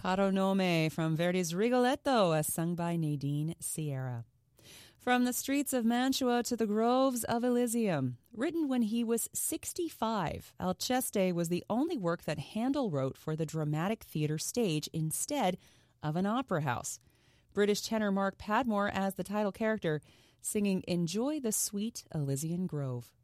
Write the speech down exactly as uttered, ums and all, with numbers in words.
Caro Nome from Verdi's Rigoletto, as sung by Nadine Sierra. From the streets of Mantua to the groves of Elysium. Written when he was sixty-five, Alceste was the only work that Handel wrote for the dramatic theater stage instead of an opera house. British tenor Mark Padmore as the title character, singing Enjoy the Sweet Elysian Grove.